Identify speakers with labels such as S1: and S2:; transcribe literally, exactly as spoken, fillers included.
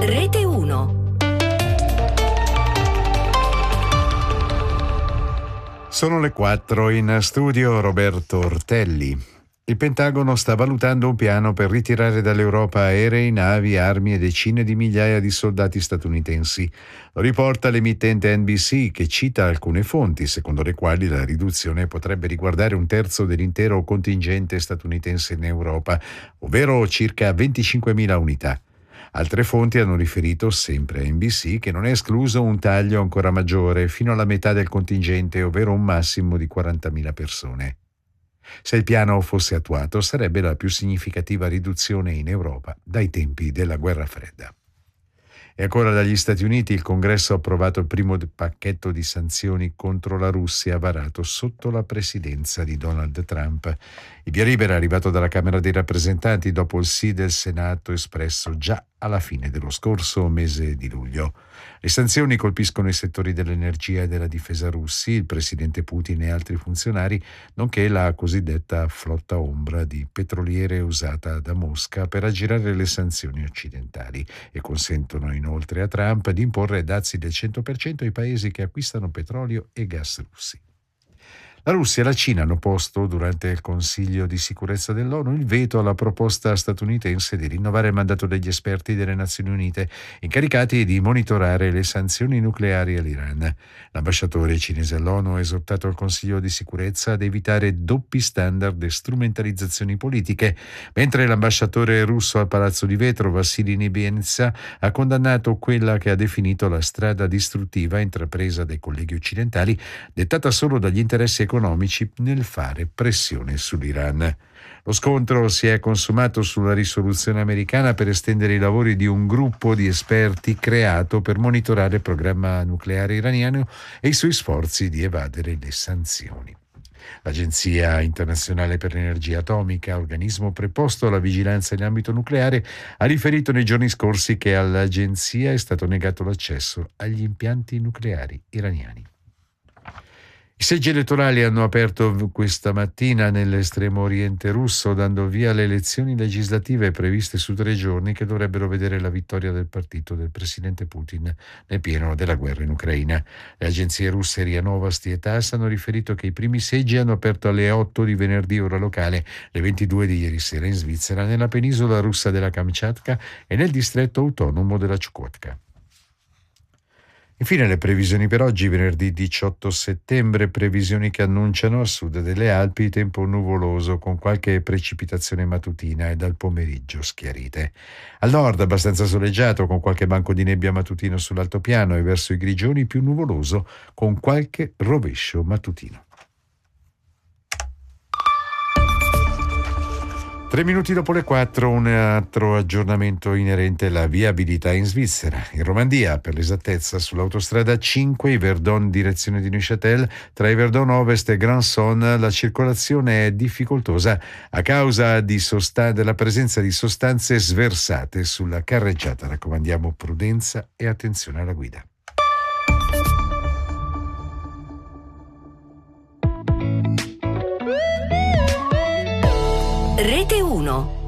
S1: Rete uno.
S2: Sono le quattro, in studio Roberto Ortelli. Il Pentagono sta valutando un piano per ritirare dall'Europa aerei, navi, armi e decine di migliaia di soldati statunitensi. Lo riporta l'emittente N B C, che cita alcune fonti, secondo le quali la riduzione potrebbe riguardare un terzo dell'intero contingente statunitense in Europa, ovvero circa venticinquemila unità. Altre fonti hanno riferito, sempre a N B C, che non è escluso un taglio ancora maggiore, fino alla metà del contingente, ovvero un massimo di quarantamila persone. Se il piano fosse attuato, sarebbe la più significativa riduzione in Europa dai tempi della Guerra Fredda. E ancora dagli Stati Uniti, il Congresso ha approvato il primo pacchetto di sanzioni contro la Russia varato sotto la presidenza di Donald Trump. Il via libera è arrivato dalla Camera dei Rappresentanti dopo il sì del Senato espresso già alla fine dello scorso mese di luglio. Le sanzioni colpiscono i settori dell'energia e della difesa russi, il presidente Putin e altri funzionari, nonché la cosiddetta flotta ombra di petroliere usata da Mosca per aggirare le sanzioni occidentali, e consentono inoltre a Trump di imporre dazi del cento per cento ai paesi che acquistano petrolio e gas russi. La Russia e la Cina hanno posto, durante il Consiglio di sicurezza dell'ONU, il veto alla proposta statunitense di rinnovare il mandato degli esperti delle Nazioni Unite incaricati di monitorare le sanzioni nucleari all'Iran. L'ambasciatore cinese all'ONU ha esortato il Consiglio di sicurezza ad evitare doppi standard e strumentalizzazioni politiche, mentre l'ambasciatore russo al Palazzo di Vetro, Vassili Nebenzia, ha condannato quella che ha definito la strada distruttiva intrapresa dai colleghi occidentali, dettata solo dagli interessi economici economici nel fare pressione sull'Iran. Lo scontro si è consumato sulla risoluzione americana per estendere i lavori di un gruppo di esperti creato per monitorare il programma nucleare iraniano e i suoi sforzi di evadere le sanzioni. L'Agenzia internazionale per l'energia atomica, organismo preposto alla vigilanza in ambito nucleare, ha riferito nei giorni scorsi che all'agenzia è stato negato l'accesso agli impianti nucleari iraniani. I seggi elettorali hanno aperto questa mattina nell'estremo oriente russo, dando via alle elezioni legislative previste su tre giorni, che dovrebbero vedere la vittoria del partito del presidente Putin nel pieno della guerra in Ucraina. Le agenzie russe RIA Novosti e TASS hanno riferito che i primi seggi hanno aperto alle otto di venerdì ora locale, le ventidue di ieri sera in Svizzera, nella penisola russa della Kamchatka e nel distretto autonomo della Chukotka. Infine le previsioni per oggi, venerdì diciotto settembre, previsioni che annunciano a sud delle Alpi tempo nuvoloso con qualche precipitazione mattutina e dal pomeriggio schiarite. Al nord abbastanza soleggiato con qualche banco di nebbia mattutino sull'altopiano, e verso i Grigioni più nuvoloso con qualche rovescio mattutino. Tre minuti dopo le quattro, un altro aggiornamento inerente alla viabilità in Svizzera. In Romandia, per l'esattezza, sull'autostrada cinque, Yverdon direzione di Neuchâtel, tra Yverdon Ovest e Grandson, la circolazione è difficoltosa a causa di sosta- della presenza di sostanze sversate sulla carreggiata. Raccomandiamo prudenza e attenzione alla guida.
S1: Rete uno.